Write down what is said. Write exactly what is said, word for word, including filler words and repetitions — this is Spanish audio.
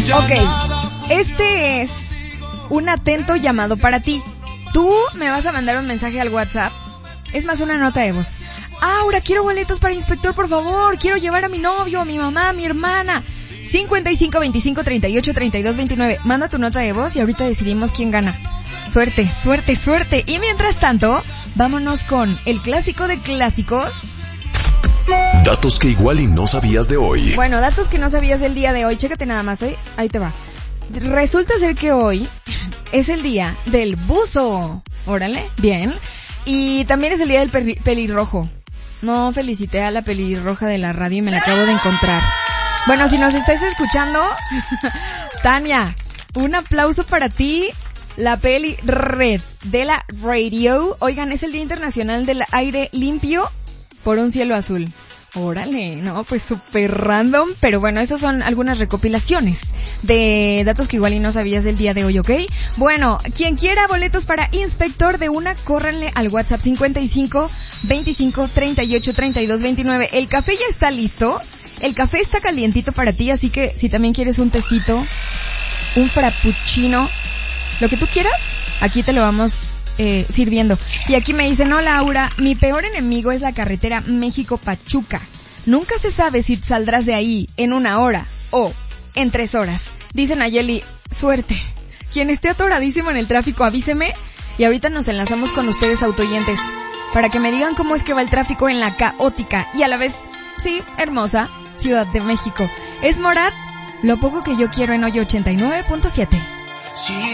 Ok, este es un atento llamado para ti. Tú me vas a mandar un mensaje al WhatsApp. Es más, una nota de voz. Aura, quiero boletos para Inspector, por favor. Quiero llevar a mi novio, a mi mamá, a mi hermana. cincuenta y cinco, veinticinco, treinta y ocho, treinta y dos, veintinueve. Manda tu nota de voz y ahorita decidimos quién gana. Suerte, suerte, suerte. Y mientras tanto, vámonos con el clásico de clásicos. Datos que igual y no sabías de hoy. Bueno, datos que no sabías del día de hoy. Chécate nada más, ¿eh? Ahí te va. Resulta ser que hoy es el día del buzo. Órale, bien. Y también es el día del peli- pelirrojo. No felicité a la pelirroja de la radio y me la acabo de encontrar. Bueno, si nos estás escuchando, Tania, un aplauso para ti. La peli red de la radio. Oigan, es el Día Internacional del Aire Limpio por un cielo azul. Órale, no, pues súper random, pero bueno, esas son algunas recopilaciones de datos que igual y no sabías del día de hoy, ¿ok? Bueno, quien quiera boletos para Inspector de una, córranle al WhatsApp cincuenta y cinco, veinticinco, treinta y ocho, treinta y dos, veintinueve. El café ya está listo, el café está calientito para ti, así que si también quieres un tecito, un frappuccino, lo que tú quieras, aquí te lo vamos Eh, sirviendo. Y aquí me dicen, hola Aura, mi peor enemigo es la carretera México-Pachuca. Nunca se sabe si saldrás de ahí en una hora o en tres horas. Dice Nayeli, suerte. Quien esté atoradísimo en el tráfico, avíseme y ahorita nos enlazamos con ustedes autoyentes para que me digan cómo es que va el tráfico en la caótica y a la vez, sí, hermosa Ciudad de México. Es Morat, lo poco que yo quiero en hoy ochenta y nueve punto siete.